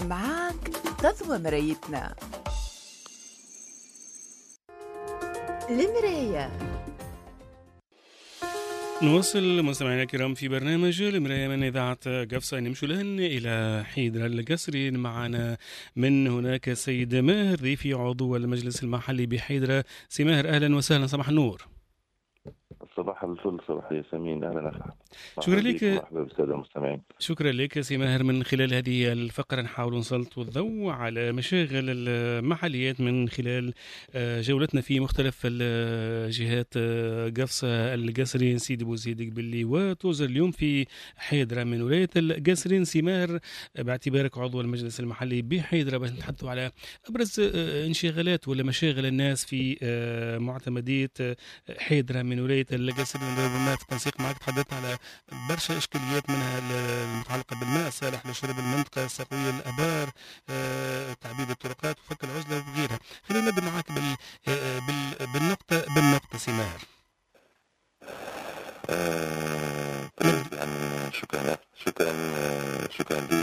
معاك تضوى مرايتنا. المراية. نواصل مستمعينا الكرام في برنامج المراية من إذاعة قفصة. نمشي لهن إلى حيدر القصري. معنا من هناك سيد ماهر ضيفي عضو المجلس المحلي بحيدر. سي ماهر أهلا وسهلا، صباح النور. صباح الفل، صباح ياسمين، اهلا وسهلا. شكرا مرحبا بكم، لك. مرحبا بالساده المستمعين. شكرا لك سي ماهر. من خلال هذه الفقرة نحاول نسلط الضوء على مشاغل المحليات من خلال جولتنا في مختلف الجهات. قفصة القصرين، سيدي بوزيد قبلي وتوزر اليوم في حيدرة من ولاية القصرين. سي ماهر، باعتبارك عضو المجلس المحلي بحيدرة، باش نتحدثوا على أبرز انشغالات ولا مشاغل الناس في معتمدية حيدرة من ولاية القصرين. ربما في التنسيق معك تحدثنا على برشا إشكاليات، منها المتعلقة بالماء الصالح لشرب المنطقة، سقوية الآبار، تعبيد الطرقات وفك العزلة وغيرها. خلينا نبدأ معك بالنقطة سي ماهر. طيب، يعني شكرا